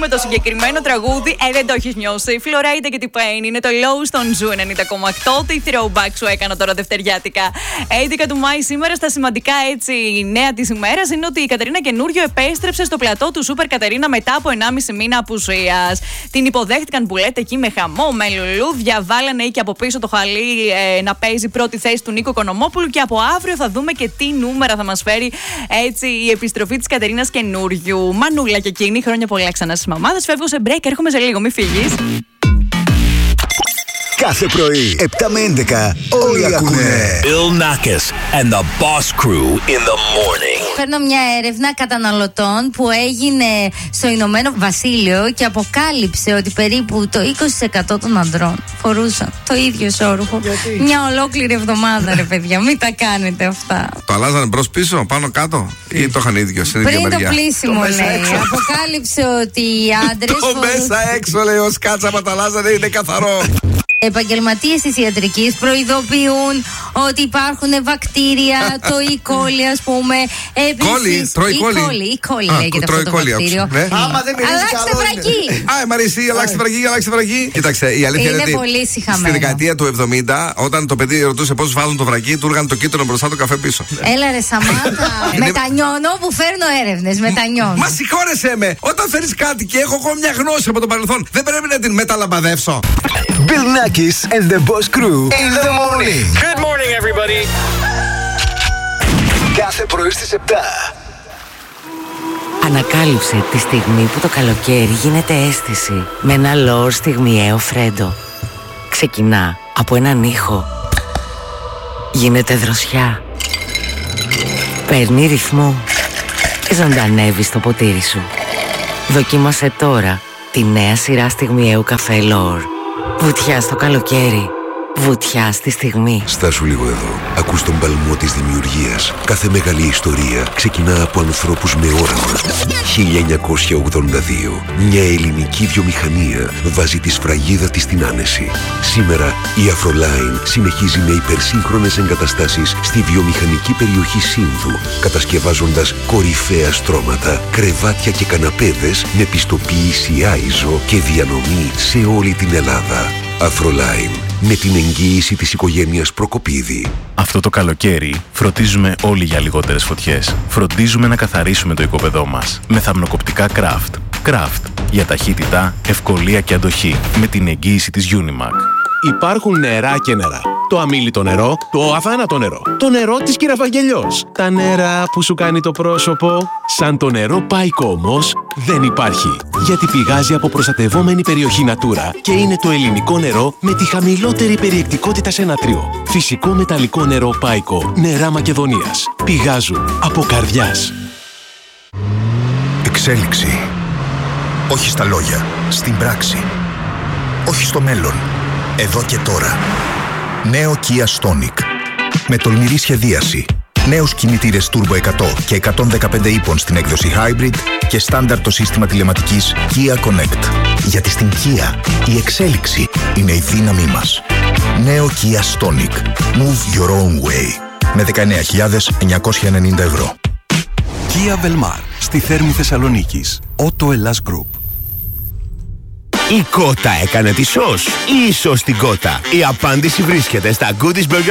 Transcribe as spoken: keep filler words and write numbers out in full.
ακούμε το συγκεκριμένο τραγούδι, ε, δεν το έχεις νιώσει. Φλωρέιντα και τι Pain είναι το Low στον Ζου ενενήντα κόμμα οκτώ. Τι throwback σου έκανα τώρα δευτεριάτικα. έντεκα του Μάη σήμερα. Στα σημαντικά έτσι νέα της ημέρας είναι ότι η Κατερίνα Καινούριο επέστρεψε στο πλατό του Σούπερ Κατερίνα μετά από ενάμιση μήνα απουσίας. Την υποδέχτηκαν που λέτε εκεί με χαμό, με λουλούδια. Βάλανε και από πίσω το χαλί ε, να παίζει πρώτη θέση του Νίκο Οικονομόπουλου. Και από αύριο θα δούμε και τι νούμερα θα μας φέρει έτσι η επιστροφή της Κατερίνας Καινούριου. Μανούλα και εκείνη, χρόνια πολλά ξανά στις μαμάδες. Φεύγω σε break, έρχομαι σε λίγο, μη φύγεις. Κάθε πρωί, επτά με έντεκα, όλοι ακούνε Bill Nackis and the Boss Crew in the morning. Παίρνω μια έρευνα καταναλωτών που έγινε στο Ηνωμένο Βασίλειο και αποκάλυψε ότι περίπου το είκοσι τοις εκατό των αντρών φορούσαν το ίδιο ισόρουχο. Γιατί? Μια ολόκληρη εβδομάδα, ρε παιδιά, μην τα κάνετε αυτά. Το αλλάζανε μπρος πίσω, πάνω κάτω ή το είχαν ίδιο στην ίδια μεριά? Πριν το πλήσιμο, το λέει. Αποκάλυψε ότι οι άντρες το φορούσαν... μέσα έξω, λέει, ο σκάτσα μα τα αλλάζανε, είναι καθαρό. Επαγγελματίες της ιατρικής προειδοποιούν ότι υπάρχουν βακτήρια, το E. coli, ας πούμε. Κόλλη, τρώει κόλλη. E. coli λέγεται αυτό το βακτήριο. Ναι. Άμα δεν μυρίζει, αλλάξτε βραγί. Α, Μαρισί, αλλάξτε βραγί, αλλάξτε βραγί. Κοιτάξτε, η αλήθεια είναι, είναι ότι πολύ σιχαμένο. Στη δεκαετία του εβδομήντα, όταν το παιδί ρωτούσε πώς βάζουν το βραγί, του έργαν το κίτρινο μπροστά, το καφέ πίσω. Έλα ρε Σαμάτα. Μετανιώνω που φέρνω έρευνες, μετανιώνω. Μα συγχώρεσέ με, όταν φέρεις κάτι και έχω εγώ μια γνώση από το παρελθόν, δεν πρέπει να την μεταλαμπαδεύσω. Bill Nackis and the Boss Crew in the morning. Good morning, everybody. Κάθε πρωί στις επτά. Ανακάλυψε τη στιγμή που το καλοκαίρι γίνεται αίσθηση με ένα λόρ στιγμιαίο φρέντο. Ξεκινά από έναν ήχο. Γίνεται δροσιά. Παίρνει ρυθμό και ζωντανεύει στο ποτήρι σου. Δοκίμασε τώρα τη νέα σειρά στιγμιαίου καφέ Λόρ. Βουτιά στο καλοκαίρι. Βουτιά στη στιγμή. Στάσου λίγο εδώ. Ακούς τον παλμό της δημιουργίας. Κάθε μεγάλη ιστορία ξεκινά από ανθρώπους με όραμα. χίλια εννιακόσια ογδόντα δύο. Μια ελληνική βιομηχανία βάζει τη σφραγίδα της στην άνεση. Σήμερα η Afroline συνεχίζει με υπερσύγχρονες εγκαταστάσεις στη βιομηχανική περιοχή Σύνδου, κατασκευάζοντας κορυφαία στρώματα, κρεβάτια και καναπέδες με πιστοποίηση άιζο και διανομή σε όλη την Ελλάδα. Afroline, με την εγγύηση της οικογένειας Προκοπίδη. Αυτό το καλοκαίρι φροντίζουμε όλοι για λιγότερες φωτιές. Φροντίζουμε να καθαρίσουμε το οικόπεδό μας με θαμνοκοπτικά Craft. Craft, για ταχύτητα, ευκολία και αντοχή, με την εγγύηση της Unimac. Υπάρχουν νερά και νερά. Το αμίλητο νερό, το αθάνατο νερό. Το νερό της Κυραφαγγελιός. Τα νερά που σου κάνει το πρόσωπο. Σαν το νερό Πάικο όμως δεν υπάρχει. Γιατί πηγάζει από προστατευόμενη περιοχή Natura και είναι το ελληνικό νερό με τη χαμηλότερη περιεκτικότητα σε νατρίο. Φυσικό μεταλλικό νερό Πάικο. Νερά Μακεδονίας. Πηγάζουν από καρδιάς. Εξέλιξη. Όχι στα λόγια, στην πράξη. Όχι στο μέλλον. Εδώ και τώρα. Νέο Kia Stonic. Με τολμηρή σχεδίαση. Νέους κινητήρες Turbo εκατό και εκατόν δεκαπέντε ύπων στην έκδοση Hybrid και στάνταρ το σύστημα τηλεματικής Kia Connect. Γιατί στην Kia η εξέλιξη είναι η δύναμή μας. Νέο Kia Stonic. Move your own way. Με δεκαεννέα χιλιάδες εννιακόσια ενενήντα ευρώ. Kia Velmar. Στη Θέρμη Θεσσαλονίκης. Auto Hellas Group. Η κότα έκανε τη σως ή η σως την κότα? Η απάντηση βρίσκεται στα Goodies Burger